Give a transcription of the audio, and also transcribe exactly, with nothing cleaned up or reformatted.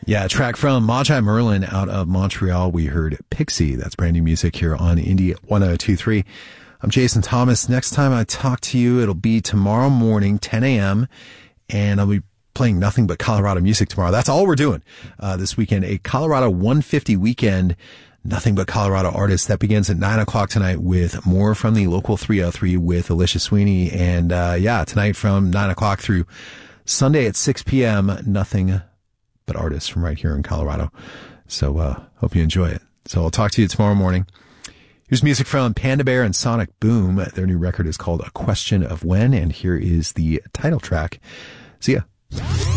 Yeah, a track from Magi Merlin out of Montreal. We heard Pixie. That's brand new music here on Indie one oh two point three. I'm Jason Thomas. Next time I talk to you, it'll be tomorrow morning, ten a.m., and I'll be playing nothing but Colorado music tomorrow. That's all we're doing uh, this weekend. A Colorado one fifty weekend, nothing but Colorado artists. That begins at nine o'clock tonight with more from the Local three oh three with Alicia Sweeney. And uh yeah, tonight from nine o'clock through Sunday at six p.m., nothing but artists from right here in Colorado. So uh hope you enjoy it. So I'll talk to you tomorrow morning. Here's music from Panda Bear and Sonic Boom. Their new record is called A Question of When, and here is the title track. See ya.